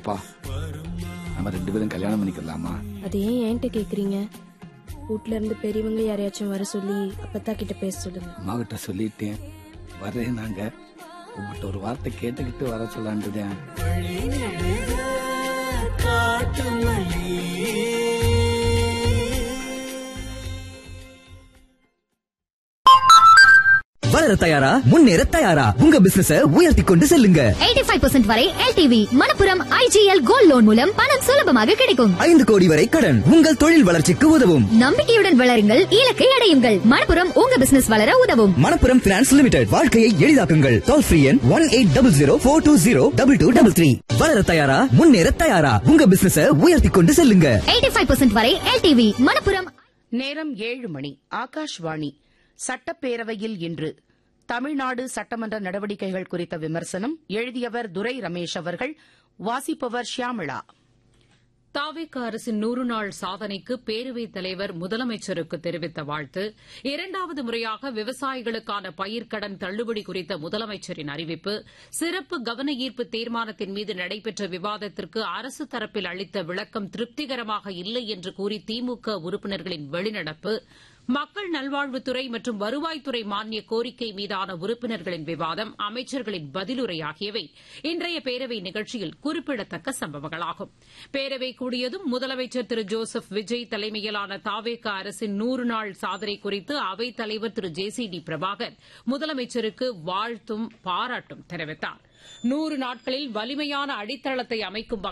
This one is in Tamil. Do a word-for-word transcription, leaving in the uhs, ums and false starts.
அப்பா, நம்ம ரெண்டு பேரும் கல்யாணம் பண்ணிக்கலாமா? அது ஏன் என்கிட்ட கேக்குறீங்க? வீட்ல இருந்து பெரியவங்க யாரையாச்சும் வர சொல்லி அப்பத்தா கிட்ட பேச சொல்லுங்க. அம்மா கிட்ட சொல்லிட்டேன், வர்றேன். நாங்க உங்ககிட்ட ஒரு வார்த்தை கேட்டுக்கிட்டு வர சொல்லான்ட்டுதான். வளர தயாரா, முன்னேற தயாரா, உங்க பிசினஸ உயர்த்தி கொண்டு செல்லுங்க. எண்பத்தி ஐந்து பர்சன்ட் வரை L T V Manappuram I G L gold loan மூலம் பணம் சுலபமாக கிடைக்கும். ஐந்து கோடி வரை கடன் உங்கள் தொழில் வளர்ச்சிக்கு உதவும். நம்பிக்கையுடன் வளருங்கள், இலக்கை அடையுங்கள். மணப்புரம் உங்க பிசினஸ் வளர உதவும். மணப்புரம் பினான்ஸ் லிமிடெட், வாழ்க்கையை எளிதாக்குங்கள். டோல் ஃப்ரீ எண் one eight double zero four two zero double two double three. வளர தயாரா, முன்னேற தயாரா, உங்க பிசினஸ உயர்த்தி கொண்டு செல்லுங்க. எண்பத்தி ஐந்து பர்சன்ட் வரை எல் டி வி மணப்புரம். நேரம் ஏழு மணி. ஆகாஷ்வாணி. சட்டப்பேரவையில் இன்று தமிழ்நாடு சட்டமன்ற நடவடிக்கைகள் குறித்த விமர்சனம். எழுதியவர் துரை ரமேஷ் அவர்கள். வாசிப்பவர் ஷியாமளா. தாவேக அரசின் நூறு நாள் சாதனைக்கு பேரவைத் தலைவர் முதலமைச்சருக்கு தெரிவித்த வாழ்த்து. இரண்டாவது முறையாக விவசாயிகளுக்கான பயிர்க்கடன் தள்ளுபடி குறித்த முதலமைச்சரின் அறிவிப்பு. சிறப்பு கவன ஈர்ப்பு தீர்மானத்தின் மீது நடைபெற்ற விவாதத்திற்கு அரசு தரப்பில் அளித்த விளக்கம் திருப்திகரமாக இல்லை என்று கூறி திமுக உறுப்பினர்களின் வெளிநடப்பு. மக்கள் நல்வாழ்வுத்துறை மற்றும் வருவாய்த்துறை மானிய கோரிக்கை மீதான உறுப்பினர்களின் விவாதம், அமைச்சர்களின் பதிலுரை ஆகியவை இன்றைய பேரவை நிகழ்ச்சியில் குறிப்பிடத்தக்க சம்பவங்களாகும். பேரவை கூடியதும் முதலமைச்சர் திரு ஜோசப் விஜய் தலைமையிலான தாவேக அரசின் நூறு நாள் சாதனை குறித்து அவைத் தலைவர் திரு ஜே சி டி பிரபாகர் முதலமைச்சருக்கு வாழ்த்தும் பாராட்டும் தெரிவித்தார். நூறு நாட்களில் வலிமையான அடித்தளத்தை அமைக்கும்